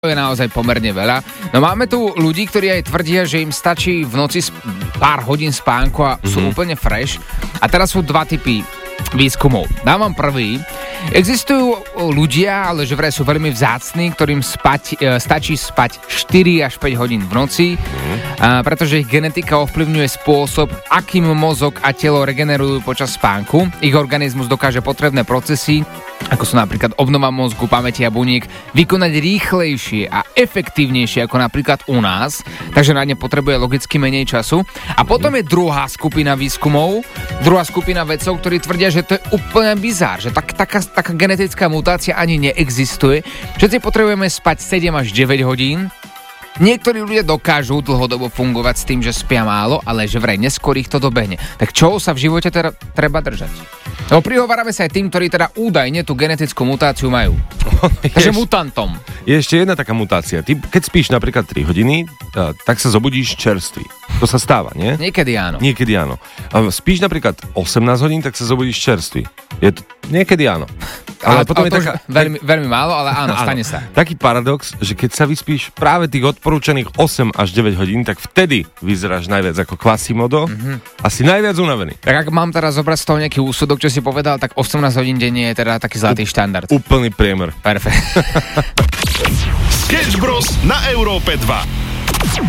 je naozaj pomerne veľa. No máme tu ľudí, ktorí aj tvrdia, že im stačí v noci pár hodín spánku a sú úplne fresh. A teraz sú dva typy výskumov. Dám vám prvý. Existujú ľudia, ale že vraj sú veľmi vzácni, ktorým stačí spať 4 až 5 hodín v noci, pretože ich genetika ovplyvňuje spôsob, akým mozog a telo regenerujú počas spánku. Ich organizmus dokáže potrebné procesy, ako sú napríklad obnova mozgu, pamäti a buniek, vykonať rýchlejšie a efektívnejšie ako napríklad u nás, takže na ne potrebuje logicky menej času. A potom je druhá skupina výskumov, druhá skupina vedcov, ktorí tvrdia, že to je úplne bizár, že taká genetická mutácia ani neexistuje. Všetci potrebujeme spať 7 až 9 hodín. Niektorí ľudia dokážu dlhodobo fungovať s tým, že spia málo, ale že vraj neskôr ich to dobehne. Tak čo sa v živote treba držať? No prihovárame sa aj tým, ktorí teda údajne tú genetickú mutáciu majú. Takže mutantom. Je ešte jedna taká mutácia. Ty, keď spíš napríklad 3 hodiny, tak sa zobudíš čerstvý. To sa stáva, nie? Niekedy áno. Niekedy áno. A spíš napríklad 18 hodín, tak sa zobudíš čerstvý. Niekedy áno. Ale potom je taká... Veľmi málo, ale áno, stane sa. Taký paradox, že keď sa vyspíš práve tých odporúčaných 8 až 9 hodín, tak vtedy vyzeráš najviac ako Quasimodo a si najviac unavený. Tak ak mám teraz zobrať z toho nejaký úsudok, čo si povedal, tak 18 hodín denne je teda taký zlatý štandard. Úplný priemer. Perfekt. Sketch Bros. Na Európe 2.